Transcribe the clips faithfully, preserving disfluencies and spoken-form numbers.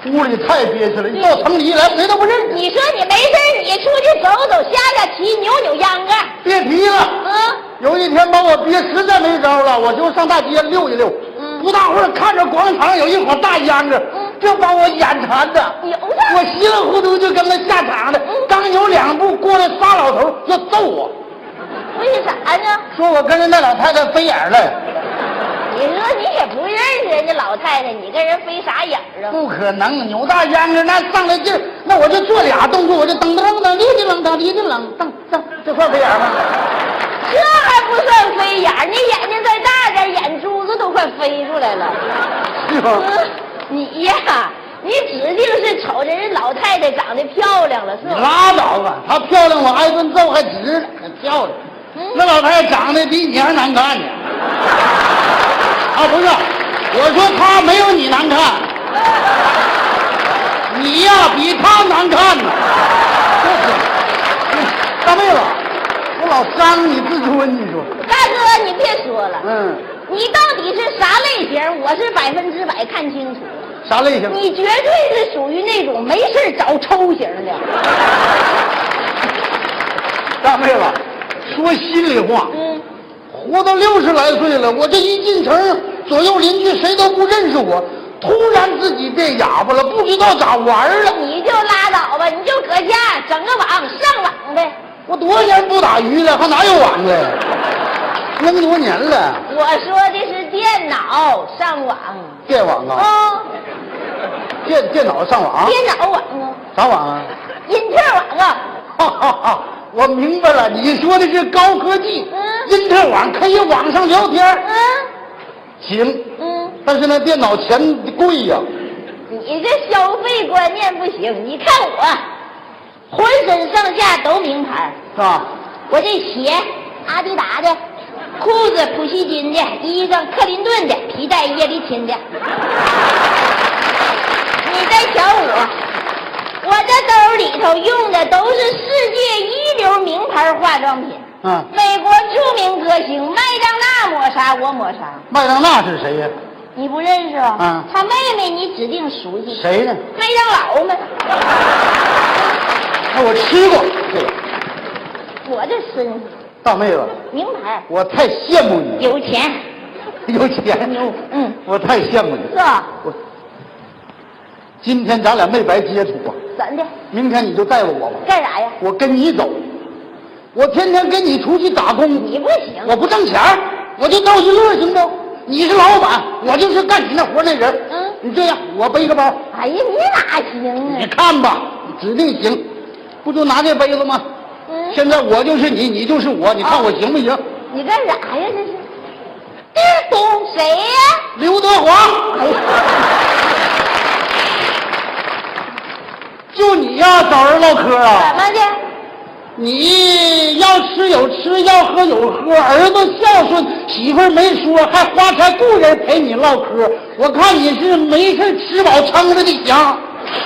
屋里太憋屈了，一到城里来谁都不认识。 你说你没事你出去走走下下棋扭扭秧歌。 别提了， 嗯， 有一天把我憋实在没招了，我就上大街溜一溜。嗯，不大会儿看着广场有一伙大秧歌，嗯，这把我眼馋的， 有的我稀里糊涂就跟他下场了。嗯，刚有两步，过来仨老头要揍我。 为啥呢？ 说我跟人那老太太飞眼了。 你说你也不认识人家老太太，你跟人飞啥眼儿啊？ 不可能，扭大秧歌那上来劲儿，那我就做俩动作，我就噔噔噔，滴滴楞噔，滴滴楞噔噔，这算飞眼吗？ 这还不算飞眼儿，你眼睛再大点，眼珠子都快飞出来了。 是吗？ 嗯，你呀，你指定是瞅着人老太太长得漂亮了，是吧？ 拉倒吧，她漂亮我挨顿揍还值呢，还漂亮。嗯，那老太太长得比你还难看呢。啊，不是，我说她没有你难看，你呀比她难看呢。大妹子，我老伤你自尊，你说。 大哥，你别说了， 嗯， 你到底是啥类型？我是百分之百看清楚了。 啥类型？ 你绝对是属于那种没事找抽型的。 大妹子，说心里话，嗯，活到六十来岁了，我这一进城，左右邻居谁都不认识我，突然自己变哑巴了，不知道咋玩了。 你就拉倒吧，你就搁家整个网上网呗。 我多少年不打鱼了，还哪有网了？那么多年了。 我说的是电脑上网。 电网啊？ 哦。 电电脑上网？ 电脑网啊。 啥网啊？ 因特网啊。 哈哈哈，我明白了，你说的是高科技。嗯。因特网可以网上聊天。嗯。行。嗯。但是那电脑钱贵呀。 你这消费观念不行，你看我。浑身上下都名牌， 是吧？ 我这鞋阿迪达的，裤子普希金的，衣裳克林顿的，皮带叶利钦的。你再瞧我，我这兜里头用的都是世界一流名牌化妆品。嗯，美国著名歌星麦当娜抹啥我抹啥。 麦当娜是谁呀？ 你不认识啊？ 嗯， 他妹妹你指定熟悉。 谁呢？ 麦当劳们。 那我吃过这个， 我这身上大妹子名牌， 我太羡慕你， 有钱， 有钱， 牛，嗯， 我太羡慕你， 是吧？ 我今天咱俩没白接触啊， 怎的？ 明天你就带着我吧。 干啥呀？ 我跟你走，我天天跟你出去打工， 你不行， 我不挣钱，我就闹一乐，行不？你是老板，我就是干你那活那人。嗯，你这样，我背个包。 哎呀，你哪行啊？ 你看吧，指定行。不就拿这杯子吗？嗯，现在我就是你，你就是我，你看我行不行？哦， 你干啥呀？这是？咚，谁呀？ 刘德华。哎呀，就你呀，找人唠嗑啊？ 怎么的？ 你要吃有吃，要喝有喝，儿子孝顺，媳妇儿没说，还花钱雇人陪你唠嗑。我看你是没事吃饱撑着的想，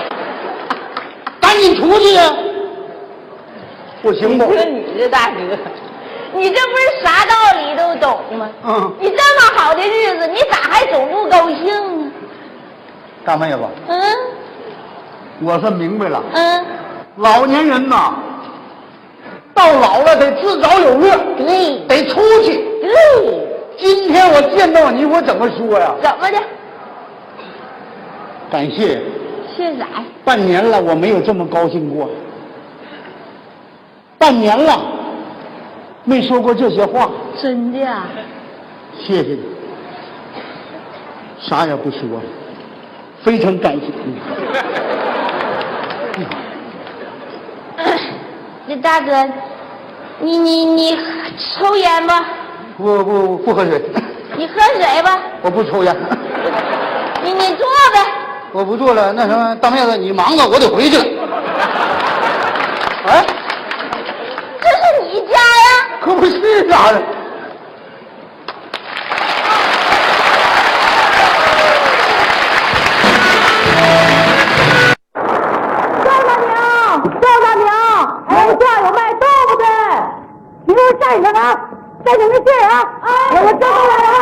赶紧出去呀！不行不？ 你说你这大哥，你这不是啥道理都懂吗？嗯。你这么好的日子，你咋还总不高兴呢？ 大妹子。嗯。我算明白了。嗯。老年人呐，到老了得自找有乐。对。得出去。对。今天我见到你，我怎么说呀？ 怎么的？ 感谢。 谢啥呀？ 半年了，我没有这么高兴过。半年了，没说过这些话。 真的啊？ 谢谢你，啥也不说，非常感谢你。 那大哥，你你你抽烟吧？ 不不不喝水。 你喝水吧？ 我不抽烟。 你你坐呗。 我不坐了，那什么，大妹子你忙吧，我得回去了。哎。 你家呀？ 可不是啥的。 赵大娘，赵大娘，哎，家有卖豆腐的，你给我站着啊，站着没劲啊！哎，我真的来了。